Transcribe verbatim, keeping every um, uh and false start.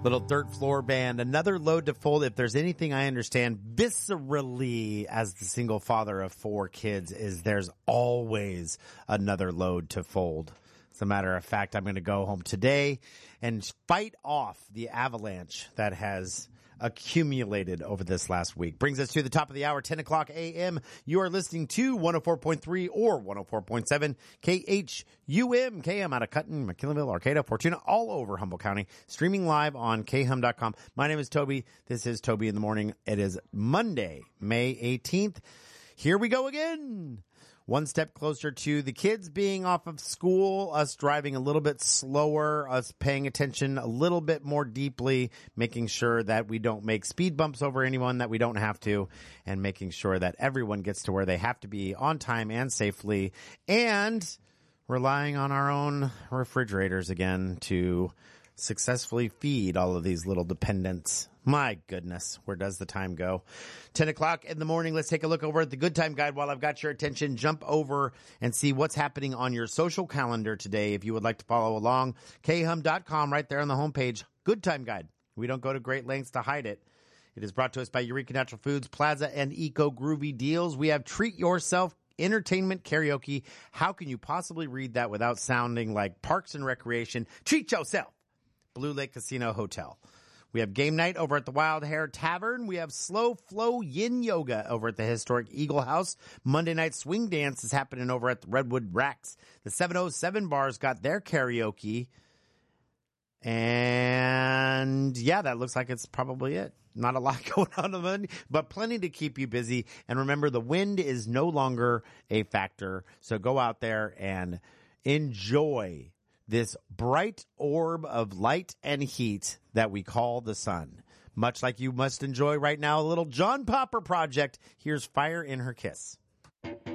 Little Dirt Floor Band, another load to fold. If there's anything I understand viscerally as the single father of four kids, is there's always another load to fold. As a matter of fact, I'm going to go home today and fight off the avalanche that has accumulated over this last week. Brings us to the top of the hour, ten o'clock a.m. You are listening to one oh four point three or one oh four point seven K H U M, K M out of Cutton, McKinleyville, Arcata, Fortuna, all over Humboldt County. Streaming live on K H U M dot com. My name is Toby. This is Toby in the Morning. It is Monday, May eighteenth. Here we go again. One step closer to the kids being off of school, us driving a little bit slower, us paying attention a little bit more deeply, making sure that we don't make speed bumps over anyone that we don't have to, and making sure that everyone gets to where they have to be on time and safely, and relying on our own refrigerators again to successfully feed all of these little dependents. My goodness, where does the time go? ten o'clock in the morning, let's take a look over at the Good Time Guide. While I've got your attention, jump over and see what's happening on your social calendar today. If you would like to follow along, K H U M dot com, right there on the homepage, Good Time Guide. We don't go to great lengths to hide it. It is brought to us by Eureka Natural Foods, Plaza, and Eco Groovy Deals. We have Treat Yourself Entertainment Karaoke. How can you possibly read that without sounding like Parks and Recreation? Treat yourself. Blue Lake Casino Hotel. We have game night over at the Wild Hare Tavern. We have Slow Flow Yin Yoga over at the historic Eagle House. Monday night swing dance is happening over at the Redwood Racks. The seven oh seven bars got their karaoke. And yeah, that looks like it's probably it. Not a lot going on on Monday, but plenty to keep you busy. And remember, the wind is no longer a factor. So go out there and enjoy this bright orb of light and heat that we call the sun. Much like you must enjoy right now a little John Popper project. Here's Fire in Her Kiss.